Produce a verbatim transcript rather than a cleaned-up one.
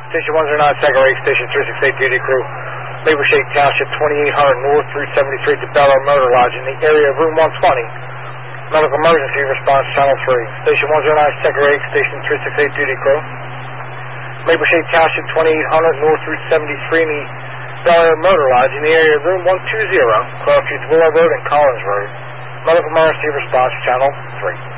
Station one zero nine, Second Rate, Station three six eight duty crew. Maple Shade Township, twenty-eight hundred North Route seventy-three to Bel Air Motor Lodge in the area of room one twenty. Medical emergency response, channel three. Station one zero nine, Second Rate, Station three six eight duty crew. Maple Shade Township, twenty-eight hundred North Route seventy-three in the Bel Air Motor Lodge in the area of room one twenty, Crossroads Willow Road and Collins Road. Medical emergency response, channel three.